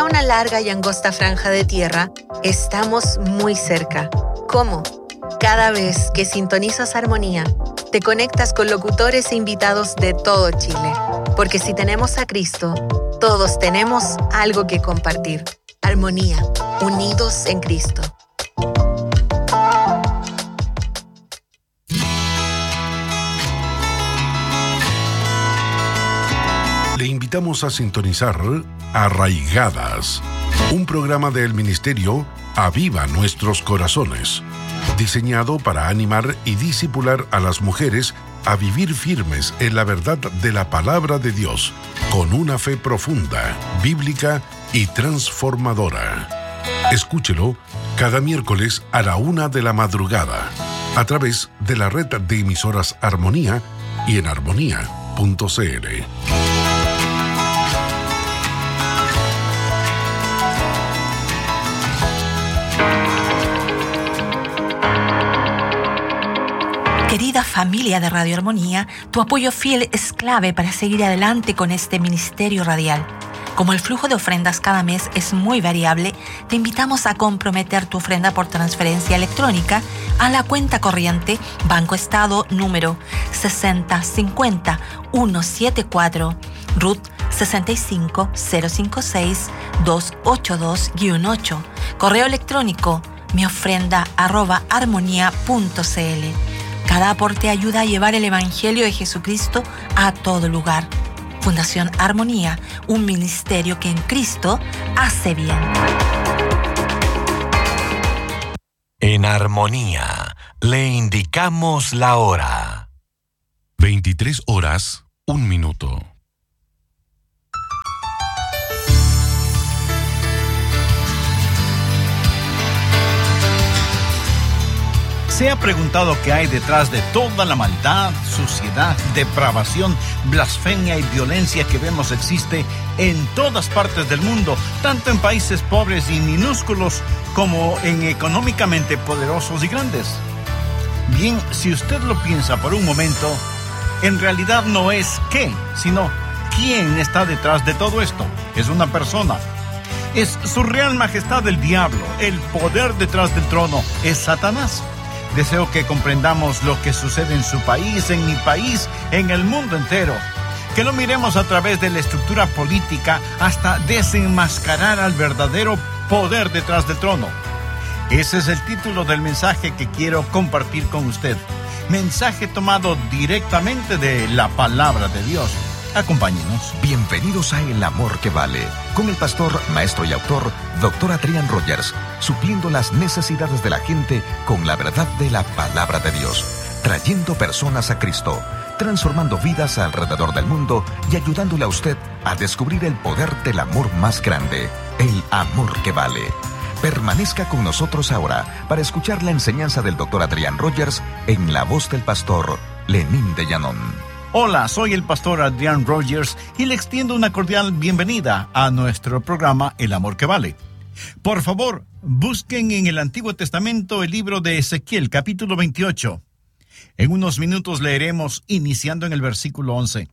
sea una larga y angosta franja de tierra, estamos muy cerca. ¿Cómo? Cada vez que sintonizas Armonía, te conectas con locutores e invitados de todo Chile. Porque si tenemos a Cristo, todos tenemos algo que compartir. Armonía, unidos en Cristo. Le invitamos a sintonizar Arraigadas, un programa del Ministerio Aviva Nuestros Corazones, diseñado para animar y discipular a las mujeres a vivir firmes en la verdad de la palabra de Dios, con una fe profunda, bíblica y transformadora. Escúchelo cada miércoles a la 1 de la madrugada, a través de la red de emisoras Armonía y en armonía.cl. Querida familia de Radio Armonía, tu apoyo fiel es clave para seguir adelante con este ministerio radial. Como el flujo de ofrendas cada mes es muy variable, te invitamos a comprometer tu ofrenda por transferencia electrónica a la cuenta corriente Banco Estado número 6050174 RUT 65056-282-8, correo electrónico miofrenda@armonía.cl. Cada aporte ayuda a llevar el Evangelio de Jesucristo a todo lugar. Fundación Armonía, un ministerio que en Cristo hace bien. En Armonía, le indicamos la hora. 23 horas, 1 minuto. ¿Se ha preguntado qué hay detrás de toda la maldad, suciedad, depravación, blasfemia y violencia que vemos existe en todas partes del mundo, tanto en países pobres y minúsculos como en económicamente poderosos y grandes? Bien, si usted lo piensa por un momento, en realidad no es qué, sino quién está detrás de todo esto. Es una persona. Es su real majestad el diablo. El poder detrás del trono es Satanás. Deseo que comprendamos lo que sucede en su país, en mi país, en el mundo entero. Que lo miremos a través de la estructura política hasta desenmascarar al verdadero poder detrás del trono. Ese es el título del mensaje que quiero compartir con usted. Mensaje tomado directamente de la palabra de Dios. Acompáñenos. Bienvenidos a El Amor que Vale, con el pastor, maestro y autor, Dr. Adrián Rogers, supliendo las necesidades de la gente con la verdad de la palabra de Dios, trayendo personas a Cristo, transformando vidas alrededor del mundo y ayudándole a usted a descubrir el poder del amor más grande, el amor que vale. Permanezca con nosotros ahora para escuchar la enseñanza del Dr. Adrián Rogers en la voz del pastor Lenín de Llanón. Hola, soy el pastor Adrián Rogers y le extiendo una cordial bienvenida a nuestro programa El Amor que Vale. Por favor, busquen en el Antiguo Testamento el libro de Ezequiel, capítulo 28. En unos minutos leeremos iniciando en el versículo 11.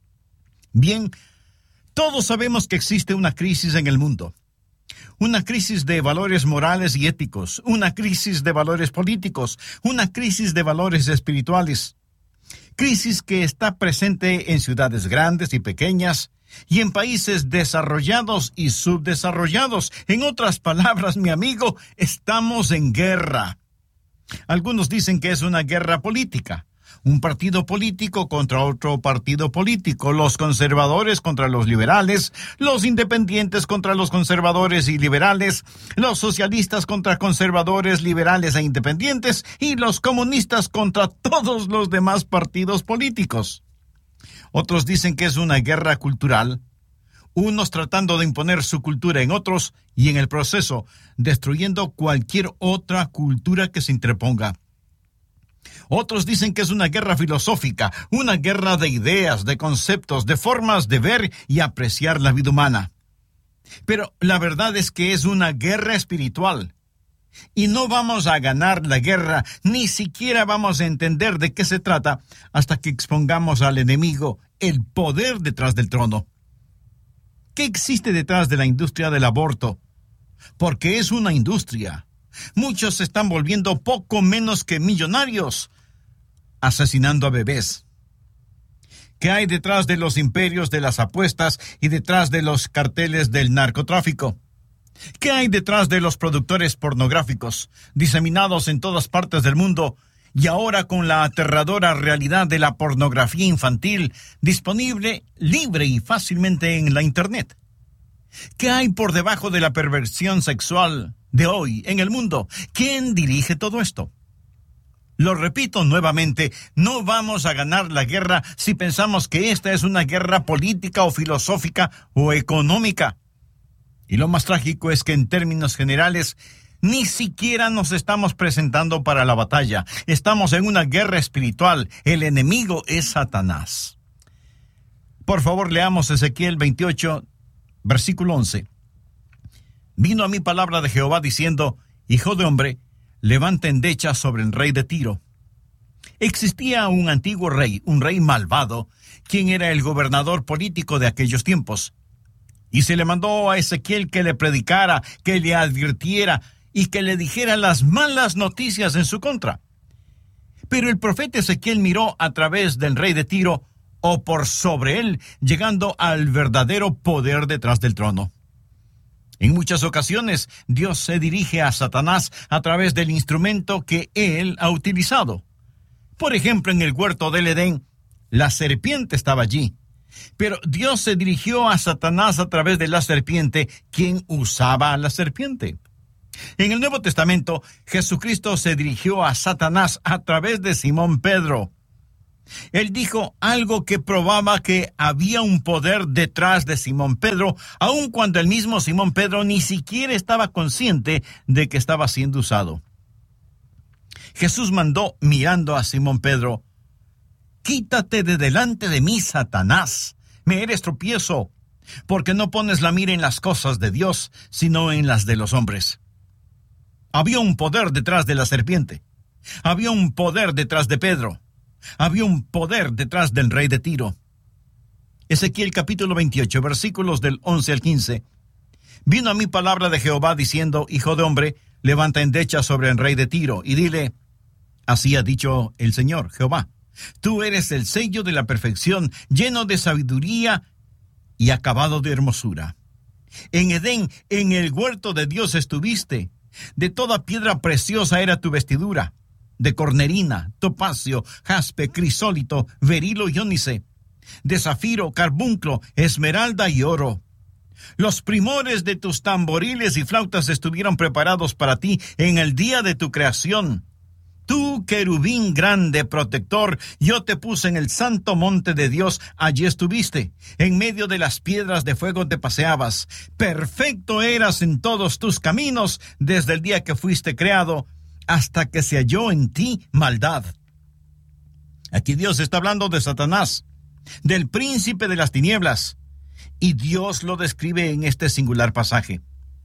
Bien, todos sabemos que existe una crisis en el mundo. Una crisis de valores morales y éticos, una crisis de valores políticos, una crisis de valores espirituales. Crisis que está presente en ciudades grandes y pequeñas y en países desarrollados y subdesarrollados. En otras palabras, mi amigo, estamos en guerra. Algunos dicen que es una guerra política. Un partido político contra otro partido político, los conservadores contra los liberales, los independientes contra los conservadores y liberales, los socialistas contra conservadores, liberales e independientes, y los comunistas contra todos los demás partidos políticos. Otros dicen que es una guerra cultural, unos tratando de imponer su cultura en otros y en el proceso destruyendo cualquier otra cultura que se interponga. Otros dicen que es una guerra filosófica, una guerra de ideas, de conceptos, de formas de ver y apreciar la vida humana. Pero la verdad es que es una guerra espiritual. Y no vamos a ganar la guerra, ni siquiera vamos a entender de qué se trata hasta que expongamos al enemigo el poder detrás del trono. ¿Qué existe detrás de la industria del aborto? Porque es una industria. Muchos se están volviendo poco menos que millonarios, asesinando a bebés. ¿Qué hay detrás de los imperios de las apuestas y detrás de los carteles del narcotráfico? ¿Qué hay detrás de los productores pornográficos, diseminados en todas partes del mundo, y ahora con la aterradora realidad de la pornografía infantil disponible libre y fácilmente en la Internet? ¿Qué hay por debajo de la perversión sexual de hoy en el mundo? ¿Quién dirige todo esto? Lo repito nuevamente, no vamos a ganar la guerra si pensamos que esta es una guerra política o filosófica o económica. Y lo más trágico es que en términos generales, ni siquiera nos estamos presentando para la batalla. Estamos en una guerra espiritual. El enemigo es Satanás. Por favor, leamos Ezequiel 28, versículo 11. Vino a mí palabra de Jehová diciendo: Hijo de hombre, levanta endecha sobre el rey de Tiro. Existía un antiguo rey, un rey malvado, quien era el gobernador político de aquellos tiempos. Y se le mandó a Ezequiel que le predicara, que le advirtiera y que le dijera las malas noticias en su contra. Pero el profeta Ezequiel miró a través del rey de Tiro, o por sobre él, llegando al verdadero poder detrás del trono. En muchas ocasiones, Dios se dirige a Satanás a través del instrumento que él ha utilizado. Por ejemplo, en el huerto del Edén, la serpiente estaba allí. Pero Dios se dirigió a Satanás a través de la serpiente, quien usaba a la serpiente. En el Nuevo Testamento, Jesucristo se dirigió a Satanás a través de Simón Pedro. Él dijo algo que probaba que había un poder detrás de Simón Pedro, aun cuando el mismo Simón Pedro ni siquiera estaba consciente de que estaba siendo usado. Jesús mandó, mirando a Simón Pedro: Quítate de delante de mí, Satanás, me eres tropiezo, porque no pones la mira en las cosas de Dios, sino en las de los hombres. Había un poder detrás de la serpiente. Había un poder detrás de Pedro. Había un poder detrás del rey de Tiro. Ezequiel capítulo 28, versículos del 11 al 15. Vino a mí palabra de Jehová diciendo: Hijo de hombre, levanta endecha sobre el rey de Tiro, y dile: Así ha dicho el Señor, Jehová. Tú eres el sello de la perfección, lleno de sabiduría y acabado de hermosura. En Edén, en el huerto de Dios estuviste. De toda piedra preciosa era tu vestidura, de cornerina, topacio, jaspe, crisólito, berilo y ónice, de zafiro, carbunclo, esmeralda y oro. Los primores de tus tamboriles y flautas estuvieron preparados para ti en el día de tu creación. Tú, querubín grande, protector, yo te puse en el santo monte de Dios, allí estuviste. En medio de las piedras de fuego te paseabas. Perfecto eras en todos tus caminos, desde el día que fuiste creado, hasta que se halló en ti maldad. Aquí Dios está hablando de Satanás, del príncipe de las tinieblas, y Dios lo describe en este singular pasaje.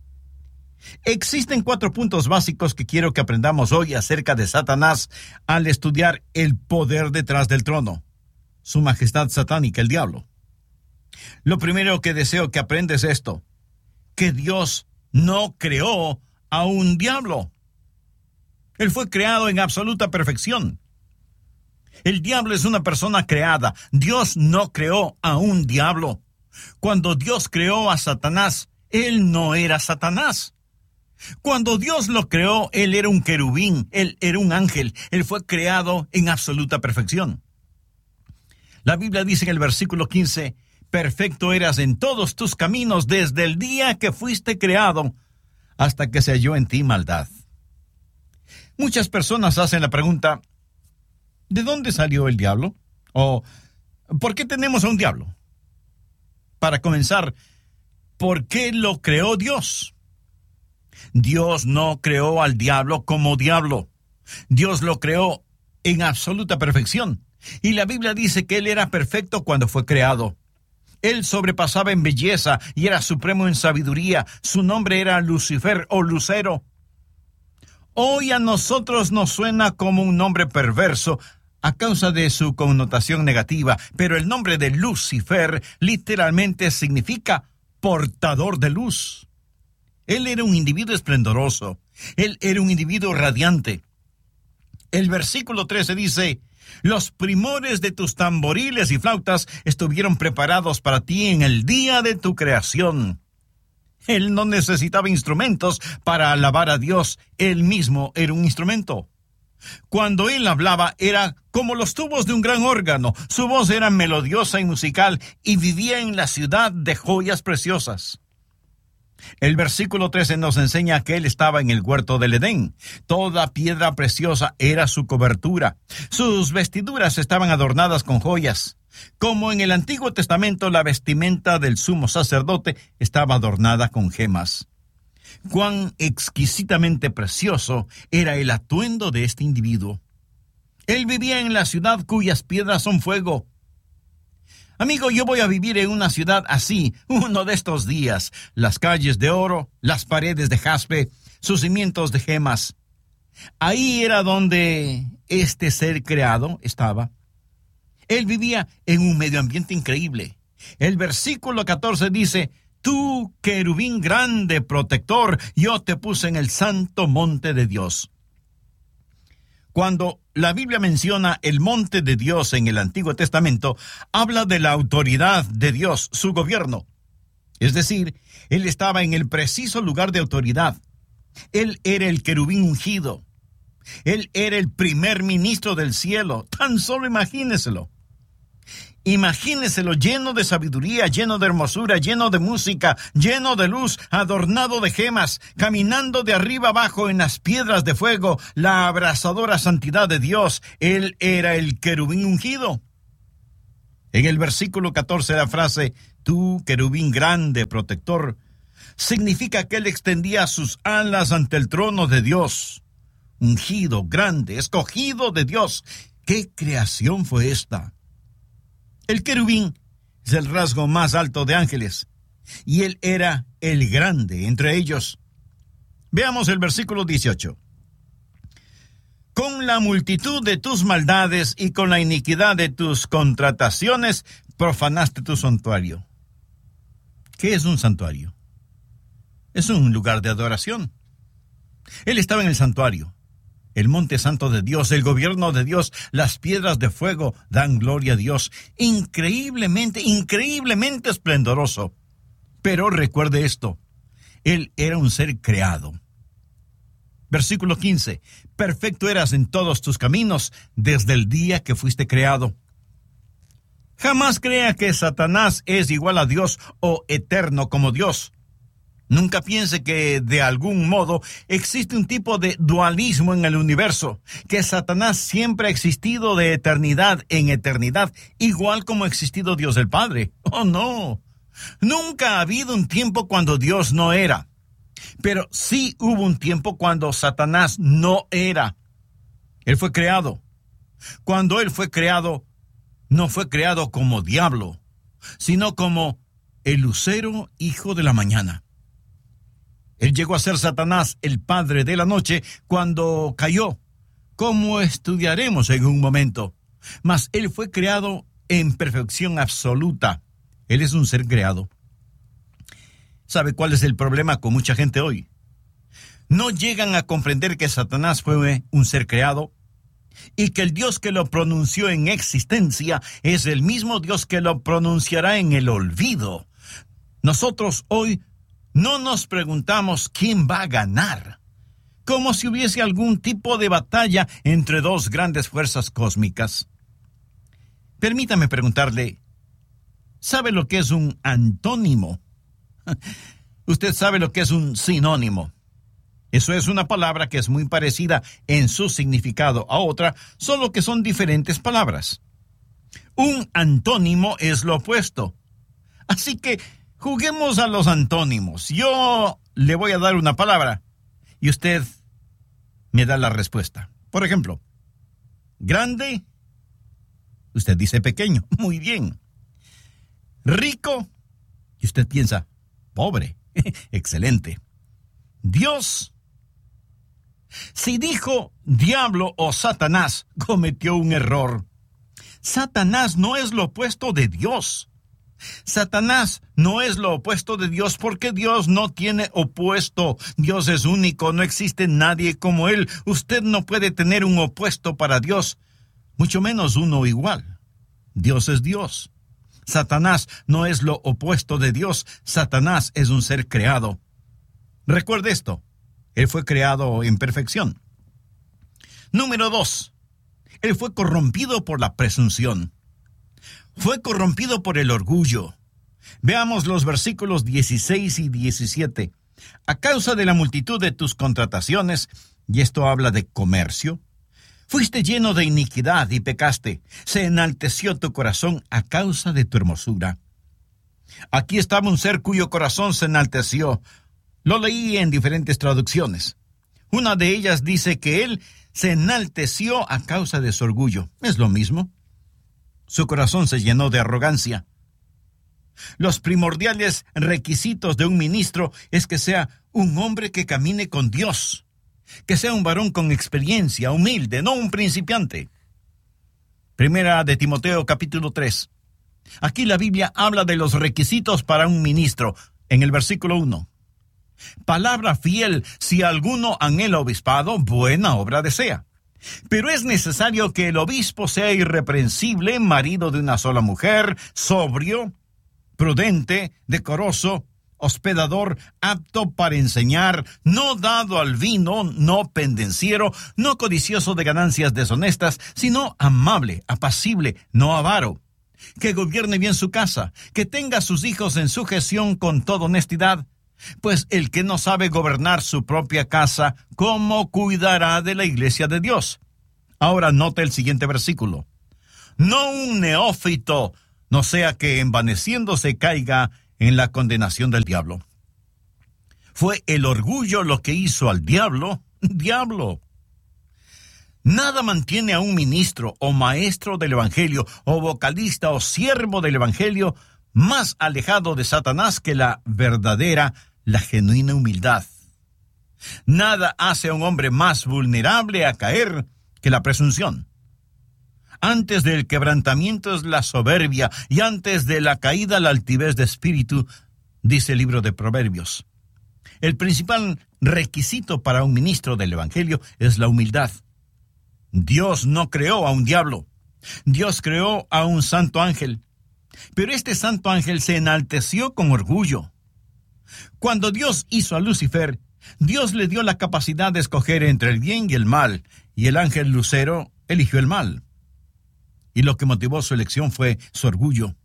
Existen 4 puntos básicos que quiero que aprendamos hoy acerca de Satanás al estudiar el poder detrás del trono, su majestad satánica, el diablo. Lo primero que deseo que aprendas es esto: que Dios no creó a un diablo. Él fue creado en absoluta perfección. El diablo es una persona creada. Dios no creó a un diablo. Cuando Dios creó a Satanás, él no era Satanás. Cuando Dios lo creó, él era un querubín, él era un ángel, él fue creado en absoluta perfección. La Biblia dice en el versículo 15: perfecto eras en todos tus caminos desde el día que fuiste creado hasta que se halló en ti maldad. Muchas personas hacen la pregunta: ¿de dónde salió el diablo? O ¿por qué tenemos a un diablo? Para comenzar, ¿por qué lo creó Dios? Dios no creó al diablo como diablo. Dios lo creó en absoluta perfección. Y la Biblia dice que él era perfecto cuando fue creado. Él sobrepasaba en belleza y era supremo en sabiduría. Su nombre era Lucifer o Lucero. Hoy a nosotros nos suena como un nombre perverso a causa de su connotación negativa, pero el nombre de Lucifer literalmente significa portador de luz. Él era un individuo esplendoroso. Él era un individuo radiante. El versículo 13 dice: los primores de tus tamboriles y flautas estuvieron preparados para ti en el día de tu creación. Él no necesitaba instrumentos para alabar a Dios. Él mismo era un instrumento. Cuando él hablaba era como los tubos de un gran órgano. Su voz era melodiosa y musical y vivía en la ciudad de joyas preciosas. El versículo 13 nos enseña que él estaba en el huerto del Edén. Toda piedra preciosa era su cobertura. Sus vestiduras estaban adornadas con joyas. Como en el Antiguo Testamento, la vestimenta del sumo sacerdote estaba adornada con gemas. Cuán exquisitamente precioso era el atuendo de este individuo. Él vivía en la ciudad cuyas piedras son fuego. Amigo, yo voy a vivir en una ciudad así, uno de estos días. Las calles de oro, las paredes de jaspe, sus cimientos de gemas. Ahí era donde este ser creado estaba. Él vivía en un medio ambiente increíble. El versículo 14 dice: tú, querubín grande, protector, yo te puse en el santo monte de Dios. Cuando la Biblia menciona el monte de Dios en el Antiguo Testamento, habla de la autoridad de Dios, su gobierno. Es decir, él estaba en el preciso lugar de autoridad. Él era el querubín ungido. Él era el primer ministro del cielo. Tan solo imagíneselo. Imagíneselo lleno de sabiduría, lleno de hermosura, lleno de música, lleno de luz, adornado de gemas, caminando de arriba abajo en las piedras de fuego, la abrasadora santidad de Dios. Él era el querubín ungido. En el versículo 14 la frase, tú, querubín grande, protector, significa que él extendía sus alas ante el trono de Dios. Ungido, grande, escogido de Dios. ¿Qué creación fue esta? El querubín es el rasgo más alto de ángeles, y él era el grande entre ellos. Veamos el versículo 18. Con la multitud de tus maldades y con la iniquidad de tus contrataciones, profanaste tu santuario. ¿Qué es un santuario? Es un lugar de adoración. Él estaba en el santuario. El monte santo de Dios, el gobierno de Dios, las piedras de fuego dan gloria a Dios. Increíblemente esplendoroso. Pero recuerde esto, él era un ser creado. Versículo 15, perfecto eras en todos tus caminos desde el día que fuiste creado. Jamás crea que Satanás es igual a Dios o eterno como Dios. Nunca piense que de algún modo existe un tipo de dualismo en el universo, que Satanás siempre ha existido de eternidad en eternidad, igual como ha existido Dios el Padre. Oh, no. Nunca ha habido un tiempo cuando Dios no era. Pero sí hubo un tiempo cuando Satanás no era. Él fue creado. Cuando él fue creado, no fue creado como diablo, sino como el lucero hijo de la mañana. Él llegó a ser Satanás, el padre de la noche, cuando cayó, como estudiaremos en un momento. Mas él fue creado en perfección absoluta. Él es un ser creado. ¿Sabe cuál es el problema con mucha gente hoy? No llegan a comprender que Satanás fue un ser creado y que el Dios que lo pronunció en existencia es el mismo Dios que lo pronunciará en el olvido. Nosotros hoy no nos preguntamos quién va a ganar, como si hubiese algún tipo de batalla entre dos grandes fuerzas cósmicas. Permítame preguntarle, ¿sabe lo que es un antónimo? Usted sabe lo que es un sinónimo. Eso es una palabra que es muy parecida en su significado a otra, solo que son diferentes palabras. Un antónimo es lo opuesto. Así que juguemos a los antónimos. Yo le voy a dar una palabra y usted me da la respuesta. Por ejemplo, grande, usted dice pequeño. Muy bien. Rico, y usted piensa, pobre. Excelente. Dios. Si dijo diablo o Satanás, cometió un error. Satanás no es lo opuesto de Dios. Satanás no es lo opuesto de Dios, porque Dios no tiene opuesto. Dios es único, no existe nadie como Él. Usted no puede tener un opuesto para Dios, mucho menos uno igual. Dios es Dios. Satanás no es lo opuesto de Dios. Satanás es un ser creado. Recuerde esto, Él fue creado en perfección. Número 2, Él fue corrompido por la presunción. Fue corrompido por el orgullo. Veamos los versículos 16 y 17. A causa de la multitud de tus contrataciones, y esto habla de comercio, fuiste lleno de iniquidad y pecaste. Se enalteció tu corazón a causa de tu hermosura. Aquí estaba un ser cuyo corazón se enalteció. Lo leí en diferentes traducciones. Una de ellas dice que él se enalteció a causa de su orgullo. Es lo mismo. Su corazón se llenó de arrogancia. Los primordiales requisitos de un ministro es que sea un hombre que camine con Dios, que sea un varón con experiencia, humilde, no un principiante. Primera de Timoteo, capítulo 3. Aquí la Biblia habla de los requisitos para un ministro, en el versículo 1. Palabra fiel, si alguno anhela obispado, buena obra desea. Pero es necesario que el obispo sea irreprensible, marido de una sola mujer, sobrio, prudente, decoroso, hospedador, apto para enseñar, no dado al vino, no pendenciero, no codicioso de ganancias deshonestas, sino amable, apacible, no avaro, que gobierne bien su casa, que tenga a sus hijos en sujeción con toda honestidad. Pues el que no sabe gobernar su propia casa, ¿cómo cuidará de la iglesia de Dios? Ahora note el siguiente versículo. No un neófito, no sea que envaneciéndose caiga en la condenación del diablo. Fue el orgullo lo que hizo al diablo. Nada mantiene a un ministro o maestro del evangelio o vocalista o siervo del evangelio más alejado de Satanás que la genuina humildad. Nada hace a un hombre más vulnerable a caer que la presunción. Antes del quebrantamiento es la soberbia, y antes de la caída la altivez de espíritu, dice el libro de Proverbios. El principal requisito para un ministro del evangelio es la humildad. Dios no creó a un diablo. Dios creó a un santo ángel. Pero este santo ángel se enalteció con orgullo. Cuando Dios hizo a Lucifer, Dios le dio la capacidad de escoger entre el bien y el mal, y el ángel Lucero eligió el mal. Y lo que motivó su elección fue su orgullo.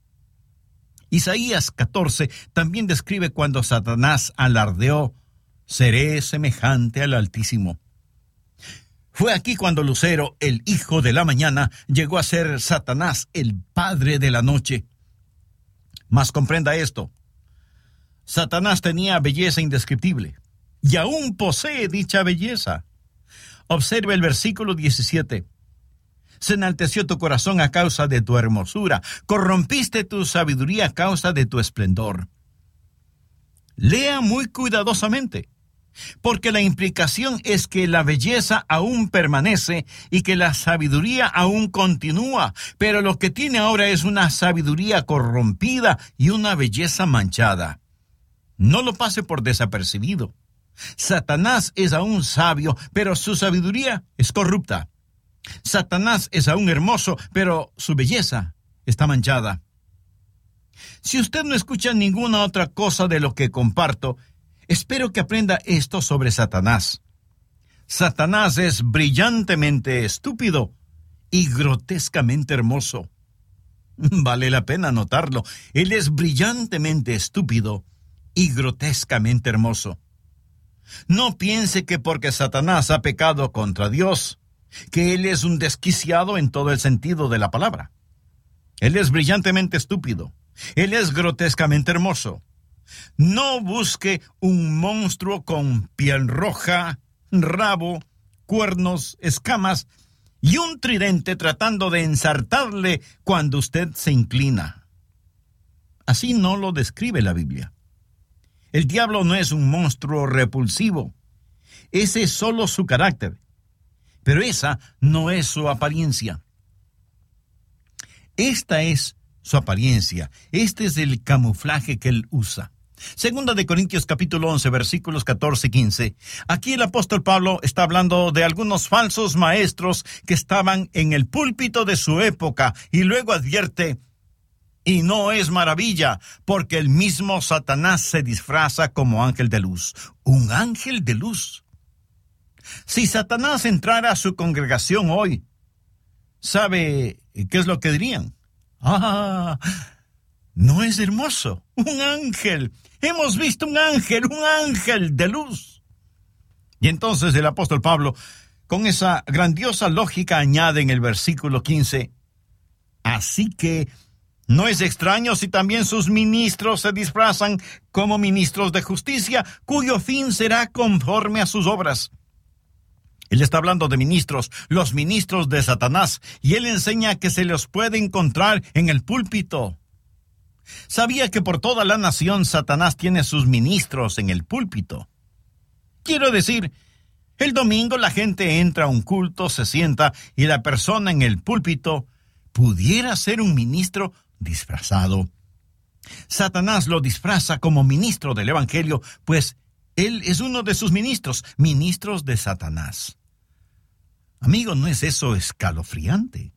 Isaías 14 también describe cuando Satanás alardeó: seré semejante al Altísimo. Fue aquí cuando Lucero, el hijo de la mañana, llegó a ser Satanás, el padre de la noche. Mas comprenda esto: Satanás tenía belleza indescriptible, y aún posee dicha belleza. Observe el versículo 17. Se enalteció tu corazón a causa de tu hermosura, corrompiste tu sabiduría a causa de tu esplendor. Lea muy cuidadosamente, porque la implicación es que la belleza aún permanece y que la sabiduría aún continúa, pero lo que tiene ahora es una sabiduría corrompida y una belleza manchada. No lo pase por desapercibido. Satanás es aún sabio, pero su sabiduría es corrupta. Satanás es aún hermoso, pero su belleza está manchada. Si usted no escucha ninguna otra cosa de lo que comparto, espero que aprenda esto sobre Satanás. Satanás es brillantemente estúpido y grotescamente hermoso. Vale la pena notarlo. Él es brillantemente estúpido y grotescamente hermoso. No piense que porque Satanás ha pecado contra Dios, que él es un desquiciado en todo el sentido de la palabra. Él es brillantemente estúpido. Él es grotescamente hermoso. No busque un monstruo con piel roja, rabo, cuernos, escamas y un tridente tratando de ensartarle cuando usted se inclina. Así no lo describe la Biblia. El diablo no es un monstruo repulsivo. Ese es solo su carácter. Pero esa no es su apariencia. Esta es su apariencia. Este es el camuflaje que él usa. Segunda de Corintios capítulo 11, versículos 14 y 15. Aquí el apóstol Pablo está hablando de algunos falsos maestros que estaban en el púlpito de su época, y luego advierte: y no es maravilla, porque el mismo Satanás se disfraza como ángel de luz. Un ángel de luz. Si Satanás entrara a su congregación hoy, ¿sabe qué es lo que dirían? ¡Ah! ¿No es hermoso? ¡Un ángel! Hemos visto un ángel de luz. Y entonces el apóstol Pablo, con esa grandiosa lógica, añade en el versículo 15: así que no es extraño si también sus ministros se disfrazan como ministros de justicia, cuyo fin será conforme a sus obras. Él está hablando de ministros, los ministros de Satanás, y él enseña que se los puede encontrar en el púlpito. ¿Sabía que por toda la nación Satanás tiene sus ministros en el púlpito? Quiero decir, el domingo la gente entra a un culto, se sienta, y la persona en el púlpito pudiera ser un ministro disfrazado. Satanás lo disfraza como ministro del Evangelio, pues él es uno de sus ministros de Satanás. Amigo, ¿no es eso escalofriante?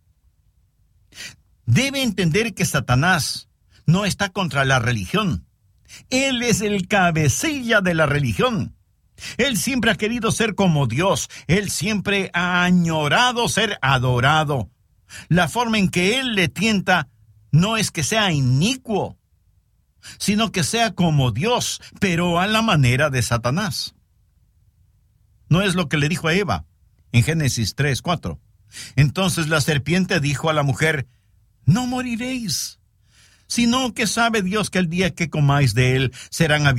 Debe entender que Satanás no está contra la religión. Él es el cabecilla de la religión. Él siempre ha querido ser como Dios. Él siempre ha añorado ser adorado. La forma en que él le tienta no es que sea inicuo, sino que sea como Dios, pero a la manera de Satanás. ¿No es lo que le dijo a Eva en Génesis 3:4? Entonces la serpiente dijo a la mujer: no moriréis, sino que sabe Dios que el día que comáis de él serán abiertos